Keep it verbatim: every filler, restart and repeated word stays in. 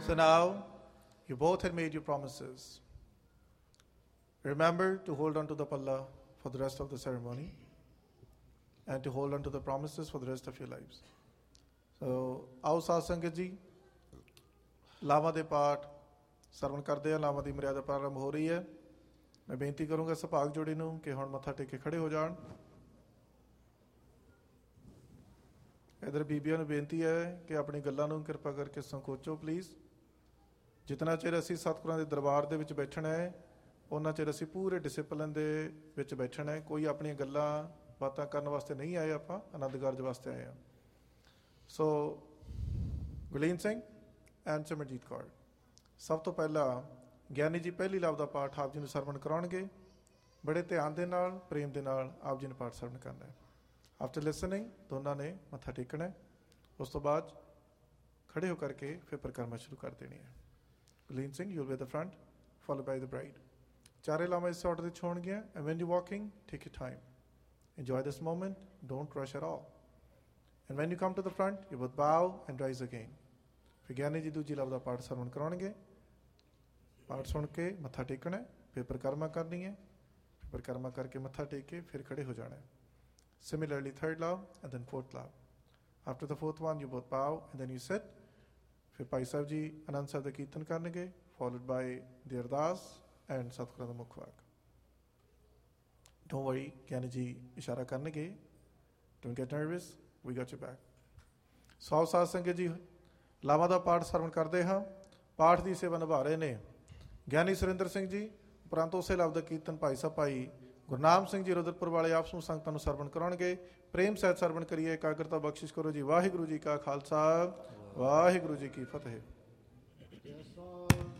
So now, you both had made your promises. Remember to hold on to the palla for the rest of the ceremony and to hold on to the promises for the rest of your lives. So, ਆਓ ਸਾਧ ਸੰਗਤ ਜੀ ਲਾਵਾਂ ਦੇ ਪਾਠ ਸਰਵਣ ਕਰਦੇ ਆ। ਲਾਵਾਂ ਦੀ ਮਰਿਆਦਾ ਪ੍ਰਾਰੰਭ ਹੋ ਰਹੀ ਹੈ। ਮੈਂ ਬੇਨਤੀ ਕਰੂੰਗਾ ਸੁਭਾਗ ਜੋੜੀ ਨੂੰ ਕਿ ਹੁਣ ਮੱਥਾ ਟੇਕ ਕੇ ਖੜੇ ਹੋ ਜਾਣ। ਇੱਧਰ ਬੀਬੀਆਂ ਨੂੰ ਬੇਨਤੀ ਹੈ ਕਿ ਆਪਣੀ ਗੱਲਾਂ ਨੂੰ ਕਿਰਪਾ ਕਰਕੇ ਸੰਕੋਚੋ ਪਲੀਜ਼। ਜਿਤਨਾ ਚਿਰ ਅਸੀਂ ਸਤਿਗੁਰਾਂ ਦੇ ਦਰਬਾਰ ਦੇ ਵਿੱਚ ਬੈਠਣਾ ਹੈ ਉਹਨਾਂ ਚਿਰ ਅਸੀਂ ਪੂਰੇ ਡਿਸਿਪਲਿਨ ਦੇ ਵਿੱਚ ਬੈਠਣਾ ਹੈ। ਕੋਈ ਆਪਣੀਆਂ ਗੱਲਾਂ ਬਾਤਾਂ ਕਰਨ ਵਾਸਤੇ ਨਹੀਂ ਆਏ, ਆਪਾਂ ਆਨੰਦ ਕਾਰਜ ਵਾਸਤੇ ਆਏ ਹਾਂ। ਸੋ ਗੁਰਲੀਨ ਸਿੰਘ ਐਂਡ ਸਿਮਰਜੀਤ ਕੌਰ, ਸਭ ਤੋਂ ਪਹਿਲਾਂ ਗਿਆਨੀ ਜੀ ਪਹਿਲੀ ਲਾਭ ਦਾ ਪਾਠ ਆਪ ਜੀ ਨੂੰ ਸਰਵਣ ਕਰਾਉਣਗੇ। ਬੜੇ ਧਿਆਨ ਦੇ ਨਾਲ, ਪ੍ਰੇਮ ਦੇ ਨਾਲ ਆਪ ਜੀ ਨੇ ਪਾਠ ਸਰਵਣ ਕਰਨਾ ਹੈ। ਆਫਟਰ ਲਿਸਨਿੰਗ ਦੋਨਾਂ ਨੇ ਮੱਥਾ ਟੇਕਣਾ ਹੈ। ਉਸ ਤੋਂ ਬਾਅਦ ਖੜੇ ਹੋ ਕਰਕੇ ਫਿਰ ਪਰਿਕਰਮਾ ਸ਼ੁਰੂ ਕਰ ਦੇਣੀ ਹੈ। Gurleen Singh, you will be at the front followed by the bride. ਚਾਰੇ ਲਾਵਾਂ ਇਸ ਆਰਡਰ ਵਿੱਚ ਹੋਣਗੀਆਂ। And when you walking, take your time, enjoy this moment, don't rush at all. And when you come to the front, you both bow and rise again. ਫਿਰ ਗਿਆਨੀ ਜੀ ਦੂਜੀ ਲਾਭ ਦਾ ਪਾਠ ਸਰਵਣ ਕਰਾਉਣਗੇ। ਪਾਠ ਸੁਣ ਕੇ ਮੱਥਾ ਟੇਕਣਾ ਹੈ, ਫਿਰ ਪਰਿਕਰਮਾ ਕਰਨੀ ਹੈ। ਪਰਿਕਰਮਾ ਕਰਕੇ ਮੱਥਾ ਟੇਕ ਕੇ ਫਿਰ ਖੜੇ ਹੋ ਜਾਣਾ ਹੈ। Similarly, third love and then fourth love. After the fourth one, you both bow and then you sit. ਫਿਰ ਭਾਈ ਸਾਹਿਬ ਜੀ ਆਨੰਦ ਸਾਹਿਬ ਦਾ ਕੀਰਤਨ ਕਰਨਗੇ, followed by the ਅਰਦਾਸ and ਸਤਿਗੁਰਾਂ ਦਾ ਮੁੱਖ ਵਾਕ। Don't worry, ਗਿਆਨੀ ਜੀ ਇਸ਼ਾਰਾ ਕਰਨਗੇ। Don't get nervous, we got your back. ਸੌ ਸਾਧ ਸੰਗਤ ਜੀ ਲਾਵਾਂ ਦਾ ਪਾਠ ਸਰਵਣ ਕਰਦੇ ਹਾਂ। ਪਾਠ ਦੀ ਸੇਵਾ ਨਿਭਾ ਰਹੇ ਨੇ ਗਿਆਨੀ ਸੁਰਿੰਦਰ ਸਿੰਘ ਜੀ, ਉਪਰੰਤ ਉਸੇ ਲਾਭ ਦਾ ਕੀਰਤਨ ਭਾਈ ਸਾਹਿਬ ਭਾਈ ਗੁਰਨਾਮ ਸਿੰਘ ਜੀ ਰੁਦਰਪੁਰ ਵਾਲੇ ਆਪਸ ਨੂੰ ਸੰਗਤਾਂ ਨੂੰ ਸਰਵਣ ਕਰਾਉਣਗੇ। ਪ੍ਰੇਮ ਸਹਿਤ ਸਰਵਣ ਕਰੀਏ, ਇਕਾਗਰਤਾ ਬਖਸ਼ਿਸ਼ ਕਰੋ ਜੀ। ਵਾਹਿਗੁਰੂ ਜੀ ਕਾ ਖਾਲਸਾ, ਵਾਹਿਗੁਰੂ ਜੀ ਕੀ ਫਤਿਹ।